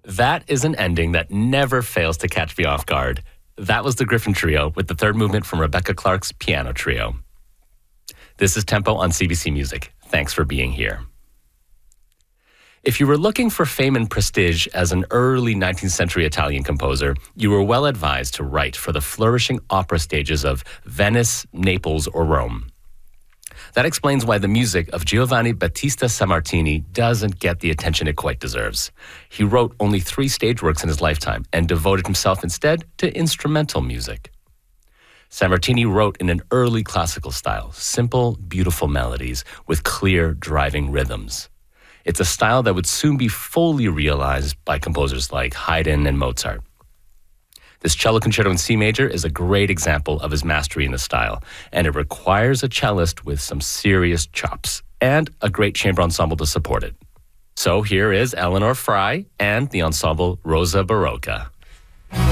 That is an ending that never fails to catch me off guard. That was the Griffin Trio with the third movement from Rebecca Clark's Piano Trio. This is Tempo on CBC Music. Thanks for being here. If you were looking for fame and prestige as an early 19th century Italian composer, you were well advised to write for the flourishing opera stages of Venice, Naples, or Rome. That explains why the music of Giovanni Battista Sammartini doesn't get the attention it quite deserves. He wrote only 3 stage works in his lifetime and devoted himself instead to instrumental music. Sammartini wrote in an early classical style, simple, beautiful melodies with clear, driving rhythms. It's a style that would soon be fully realized by composers like Haydn and Mozart. This cello concerto in C major is a great example of his mastery in the style, and it requires a cellist with some serious chops and a great chamber ensemble to support it. So here is Eleanor Frey and the ensemble Rosa Barocca.